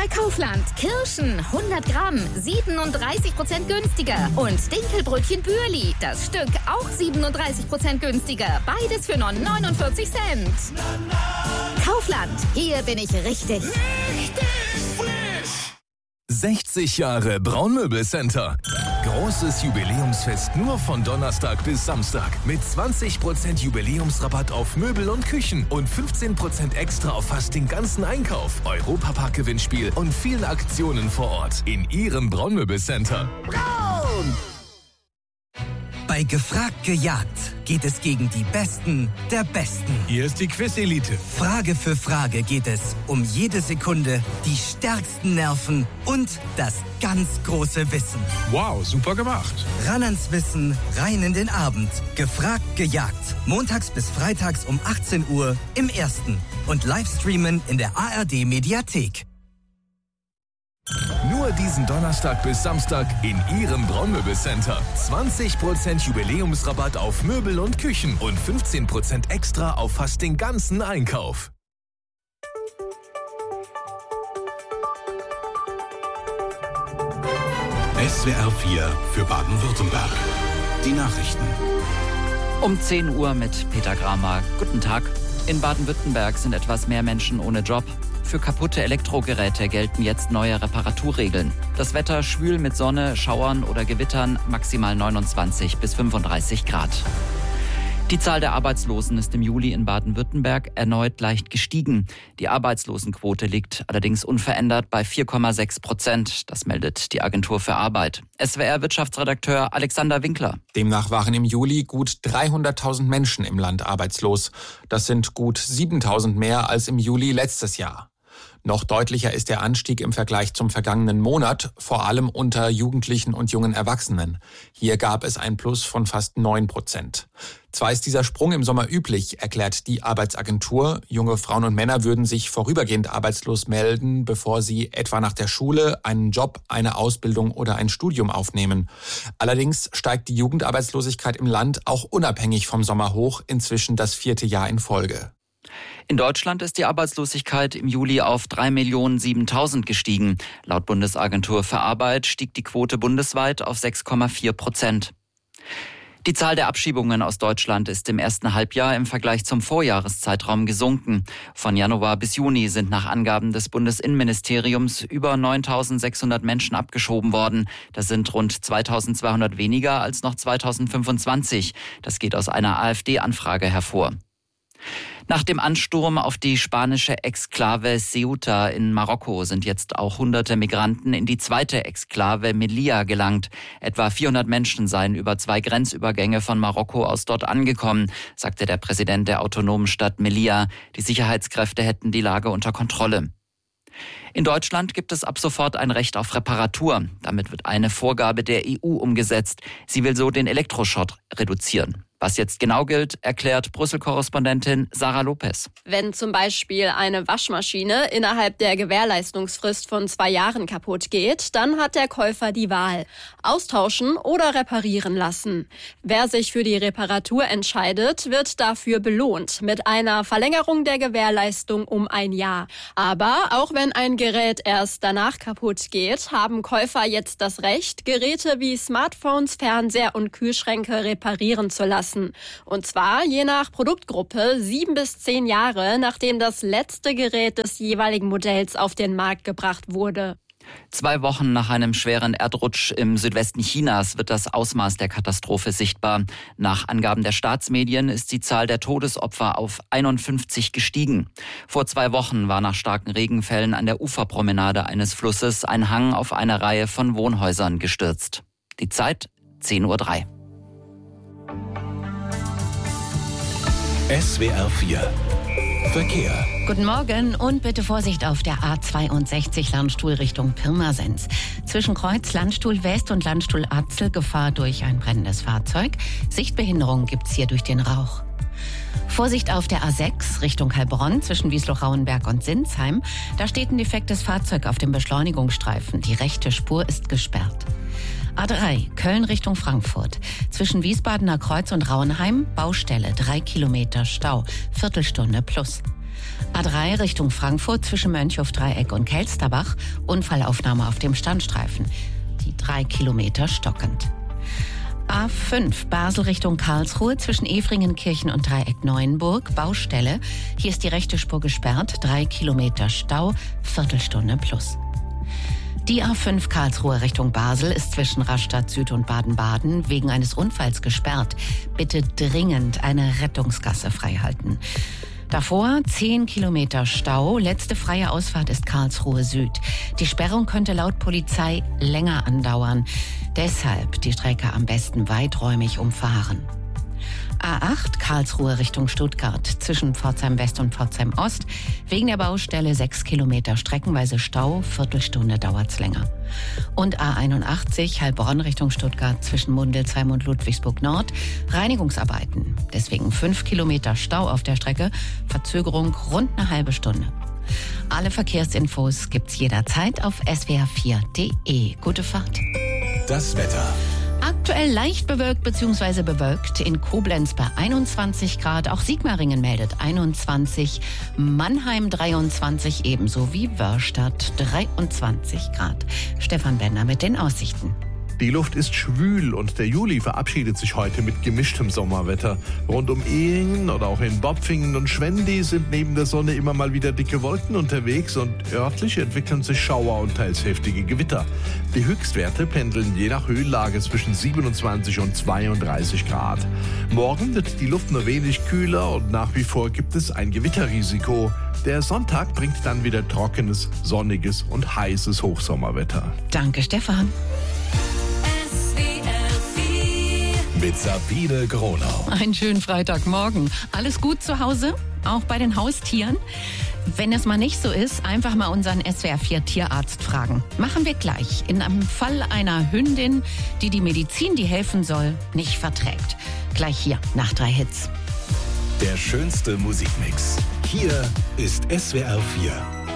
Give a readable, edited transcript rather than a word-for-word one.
bei Kaufland. Kirschen 100 Gramm 37% günstiger. Und Dinkelbrötchen Bürli, das Stück auch 37% günstiger. Beides für nur 49 Cent. Kaufland, hier bin ich richtig. 60 Jahre Braunmöbelcenter. Großes Jubiläumsfest nur von Donnerstag bis Samstag. Mit 20% Jubiläumsrabatt auf Möbel und Küchen und 15% extra auf fast den ganzen Einkauf. Europapark-Gewinnspiel und vielen Aktionen vor Ort in Ihrem Braunmöbelcenter. Braun! Bei Gefragt gejagt geht es gegen die Besten der Besten. Hier ist die Quiz-Elite. Frage für Frage geht es um jede Sekunde, die stärksten Nerven und das ganz große Wissen. Wow, super gemacht. Ran ans Wissen, rein in den Abend. Gefragt gejagt. Montags bis freitags um 18 Uhr im Ersten. Und Livestreamen in der ARD-Mediathek. Nur diesen Donnerstag bis Samstag in Ihrem Braunmöbelcenter. 20% Jubiläumsrabatt auf Möbel und Küchen und 15% extra auf fast den ganzen Einkauf. SWR 4 für Baden-Württemberg. Die Nachrichten. Um 10 Uhr mit Peter Gramer. Guten Tag. In Baden-Württemberg sind etwas mehr Menschen ohne Job. Für kaputte Elektrogeräte gelten jetzt neue Reparaturregeln. Das Wetter schwül mit Sonne, Schauern oder Gewittern, maximal 29 bis 35 Grad. Die Zahl der Arbeitslosen ist im Juli in Baden-Württemberg erneut leicht gestiegen. Die Arbeitslosenquote liegt allerdings unverändert bei 4,6%. Das meldet die Agentur für Arbeit. SWR-Wirtschaftsredakteur Alexander Winkler. Demnach waren im Juli gut 300.000 Menschen im Land arbeitslos. Das sind gut 7.000 mehr als im Juli letztes Jahr. Noch deutlicher ist der Anstieg im Vergleich zum vergangenen Monat, vor allem unter Jugendlichen und jungen Erwachsenen. Hier gab es ein Plus von fast 9%. Zwar ist dieser Sprung im Sommer üblich, erklärt die Arbeitsagentur. Junge Frauen und Männer würden sich vorübergehend arbeitslos melden, bevor sie etwa nach der Schule einen Job, eine Ausbildung oder ein Studium aufnehmen. Allerdings steigt die Jugendarbeitslosigkeit im Land auch unabhängig vom Sommer hoch, inzwischen das 4. Jahr in Folge. In Deutschland ist die Arbeitslosigkeit im Juli auf 3.007.000 gestiegen. Laut Bundesagentur für Arbeit stieg die Quote bundesweit auf 6,4%. Die Zahl der Abschiebungen aus Deutschland ist im ersten Halbjahr im Vergleich zum Vorjahreszeitraum gesunken. Von Januar bis Juni sind nach Angaben des Bundesinnenministeriums über 9.600 Menschen abgeschoben worden. Das sind rund 2.200 weniger als noch 2025. Das geht aus einer AfD-Anfrage hervor. Nach dem Ansturm auf die spanische Exklave Ceuta in Marokko sind jetzt auch hunderte Migranten in die zweite Exklave Melilla gelangt. Etwa 400 Menschen seien über 2 Grenzübergänge von Marokko aus dort angekommen, sagte der Präsident der autonomen Stadt Melilla. Die Sicherheitskräfte hätten die Lage unter Kontrolle. In Deutschland gibt es ab sofort ein Recht auf Reparatur. Damit wird eine Vorgabe der EU umgesetzt. Sie will so den Elektroschrott reduzieren. Was jetzt genau gilt, erklärt Brüssel-Korrespondentin Sarah Lopez. Wenn zum Beispiel eine Waschmaschine innerhalb der Gewährleistungsfrist von 2 Jahren kaputt geht, dann hat der Käufer die Wahl: austauschen oder reparieren lassen. Wer sich für die Reparatur entscheidet, wird dafür belohnt mit einer Verlängerung der Gewährleistung um 1 Jahr. Aber auch wenn ein Gerät erst danach kaputt geht, haben Käufer jetzt das Recht, Geräte wie Smartphones, Fernseher und Kühlschränke reparieren zu lassen. Und zwar je nach Produktgruppe 7 bis 10 Jahre, nachdem das letzte Gerät des jeweiligen Modells auf den Markt gebracht wurde. 2 Wochen nach einem schweren Erdrutsch im Südwesten Chinas wird das Ausmaß der Katastrophe sichtbar. Nach Angaben der Staatsmedien ist die Zahl der Todesopfer auf 51 gestiegen. Vor 2 Wochen war nach starken Regenfällen an der Uferpromenade eines Flusses ein Hang auf eine Reihe von Wohnhäusern gestürzt. Die Zeit 10:03 Uhr. SWR 4 Verkehr. Guten Morgen und bitte Vorsicht auf der A62 Landstuhl Richtung Pirmasens. Zwischen Kreuz Landstuhl West und Landstuhl Atzel Gefahr durch ein brennendes Fahrzeug. Sichtbehinderung gibt's hier durch den Rauch. Vorsicht auf der A6 Richtung Heilbronn zwischen Wiesloch-Rauenberg und Sinsheim. Da steht ein defektes Fahrzeug auf dem Beschleunigungsstreifen. Die rechte Spur ist gesperrt. A3 Köln Richtung Frankfurt. Zwischen Wiesbadener Kreuz und Rauenheim Baustelle, 3 Kilometer Stau, Viertelstunde plus. A3 Richtung Frankfurt zwischen Mönchhof-Dreieck und Kelsterbach. Unfallaufnahme auf dem Standstreifen. Die 3 Kilometer stockend. A5 Basel Richtung Karlsruhe zwischen Efringenkirchen und Dreieck Neuenburg. Baustelle. Hier ist die rechte Spur gesperrt. 3 Kilometer Stau. Viertelstunde plus. Die A5 Karlsruhe Richtung Basel ist zwischen Rastatt Süd und Baden-Baden wegen eines Unfalls gesperrt. Bitte dringend eine Rettungsgasse freihalten. Davor 10 Kilometer Stau. Letzte freie Ausfahrt ist Karlsruhe Süd. Die Sperrung könnte laut Polizei länger andauern. Deshalb die Strecke am besten weiträumig umfahren. A8 Karlsruhe Richtung Stuttgart zwischen Pforzheim West und Pforzheim Ost. Wegen der Baustelle 6 Kilometer streckenweise Stau, Viertelstunde dauert's länger. Und A81 Heilbronn Richtung Stuttgart zwischen Mundelsheim und Ludwigsburg Nord. Reinigungsarbeiten. Deswegen 5 Kilometer Stau auf der Strecke. Verzögerung rund eine halbe Stunde. Alle Verkehrsinfos gibt's jederzeit auf swr4.de. Gute Fahrt. Das Wetter. Aktuell leicht bewölkt bzw. bewölkt. In Koblenz bei 21 Grad. Auch Sigmaringen meldet 21. Mannheim 23, ebenso wie Wörstadt 23 Grad. Stefan Bender mit den Aussichten. Die Luft ist schwül und der Juli verabschiedet sich heute mit gemischtem Sommerwetter. Rund um Ehingen oder auch in Bopfingen und Schwendi sind neben der Sonne immer mal wieder dicke Wolken unterwegs und örtlich entwickeln sich Schauer und teils heftige Gewitter. Die Höchstwerte pendeln je nach Höhenlage zwischen 27 und 32 Grad. Morgen wird die Luft nur wenig kühler und nach wie vor gibt es ein Gewitterrisiko. Der Sonntag bringt dann wieder trockenes, sonniges und heißes Hochsommerwetter. Danke, Stefan. Mit Sabine Gronau. Einen schönen Freitagmorgen. Alles gut zu Hause? Auch bei den Haustieren? Wenn es mal nicht so ist, einfach mal unseren SWR4 Tierarzt fragen. Machen wir gleich. In einem Fall einer Hündin, die die Medizin, die helfen soll, nicht verträgt. Gleich hier nach 3 Hits. Der schönste Musikmix. Hier ist SWR4.